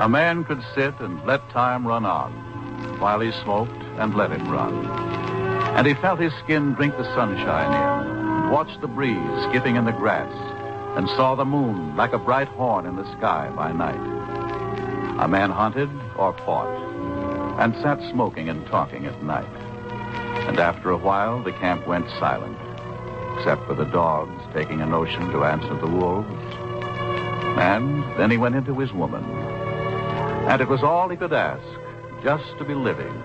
A man could sit and let time run on while he smoked and let it run. And he felt his skin drink the sunshine in, and watched the breeze skipping in the grass, and saw the moon like a bright horn in the sky by night. A man hunted or fought, and sat smoking and talking at night. And after a while, the camp went silent, except for the dogs taking a notion to answer the wolves. And then he went into his woman. And it was all he could ask, just to be living.